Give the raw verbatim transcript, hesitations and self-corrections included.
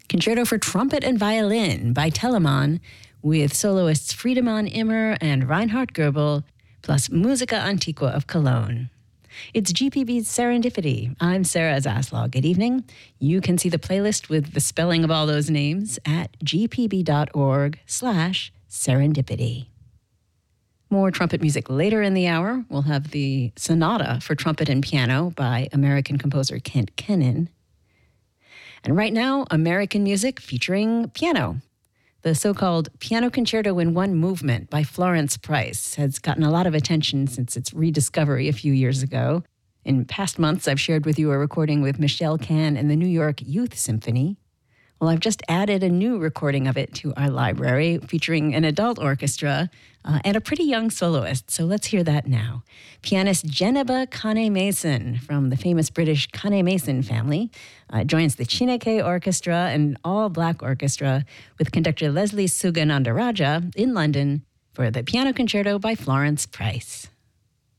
Concerto for Trumpet and Violin by Telemann, with soloists Friedemann Immer and Reinhard Goebel, plus Musica Antiqua of Cologne. It's G P B's Serendipity. I'm Sarah Zaslaw. Good evening. You can see the playlist with the spelling of all those names at gpb.org slash serendipity. More trumpet music later in the hour. We'll have the Sonata for Trumpet and Piano by American composer Kent Kennan. And right now, American music featuring piano. The so-called Piano Concerto in One Movement by Florence Price has gotten a lot of attention since its rediscovery a few years ago. In past months, I've shared with you a recording with Michelle Kahn and the New York Youth Symphony. Well, I've just added a new recording of it to our library, featuring an adult orchestra uh, and a pretty young soloist. So let's hear that now. Pianist Geneba Kane-Mason from the famous British Kane-Mason family uh, joins the Chineke Orchestra, an all-black orchestra, with conductor Leslie Suganandaraja in London for the Piano Concerto by Florence Price.